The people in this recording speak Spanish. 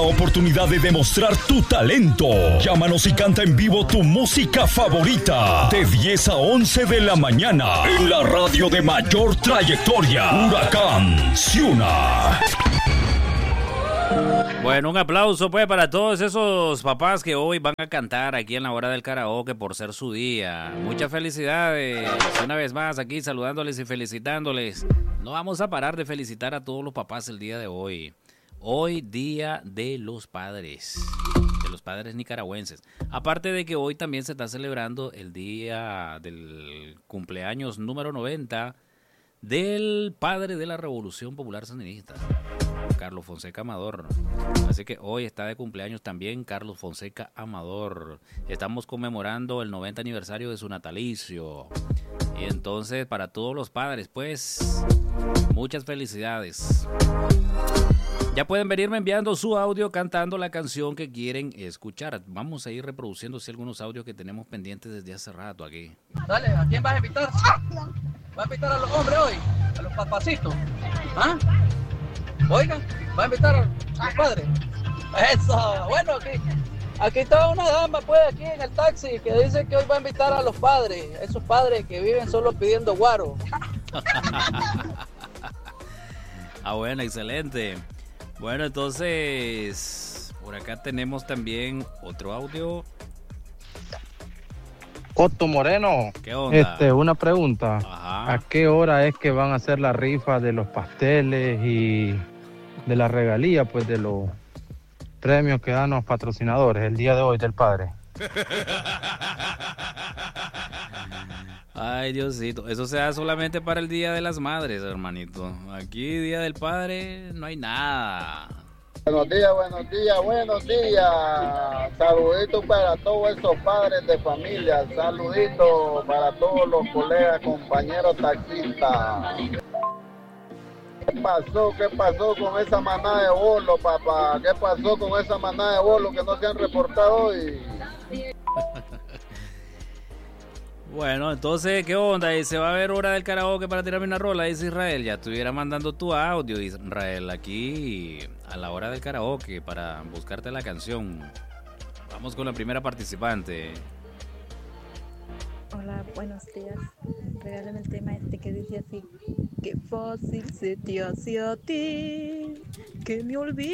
Oportunidad de demostrar tu talento. Llámanos y canta en vivo tu música favorita. De 10 a 11 de la mañana. En la radio de mayor trayectoria. Huracán Ciuna. Bueno, un aplauso pues para todos esos papás que hoy van a cantar aquí en la hora del karaoke por ser su día. Muchas felicidades. Una vez más aquí saludándoles y felicitándoles. No vamos a parar de felicitar a todos los papás el día de hoy. Hoy día de los padres nicaragüenses. Aparte de que hoy también se está celebrando el día del cumpleaños número 90 del padre de la Revolución Popular Sandinista, Carlos Fonseca Amador. Así que hoy está de cumpleaños también Carlos Fonseca Amador. Estamos conmemorando el 90 aniversario de su natalicio. Y entonces para todos los padres, pues, muchas felicidades. Ya pueden venirme enviando su audio cantando la canción que quieren escuchar. Vamos a ir reproduciendo algunos audios que tenemos pendientes desde hace rato aquí. Dale, ¿a quién vas a invitar? ¿Vas a invitar a los hombres hoy? ¿A los papacitos? ¿Ah? Oiga, ¿va a invitar a los padres? Eso, bueno, aquí está una dama pues aquí en el taxi que dice que hoy va a invitar a los padres, esos padres que viven solo pidiendo guaro. Ah, bueno, excelente. Bueno, entonces, por acá tenemos también otro audio. Coto Moreno, ¿Qué onda? Una pregunta. Ajá. ¿A qué hora es que van a hacer la rifa de los pasteles y de la regalía, pues de los premios que dan los patrocinadores el día de hoy del padre? Ay, Diosito, eso se da solamente para el Día de las Madres, hermanito. Aquí, Día del Padre, no hay nada. Buenos días, buenos días, buenos días. Saluditos para todos esos padres de familia. Saluditos para todos los colegas, compañeros taxistas. ¿Qué pasó con esa manada de bolos, papá? ¿Qué pasó con esa manada de bolos que no se han reportado hoy? Bueno, entonces, ¿qué onda? ¿Y se va a ver hora del karaoke para tirarme una rola? Dice Israel. Ya estuviera mandando tu audio, Israel, aquí a la hora del karaoke para buscarte la canción. Vamos con la primera participante. Hola, buenos días. Regálame el tema que dice así. Qué fácil se te hace a ti que me olvides.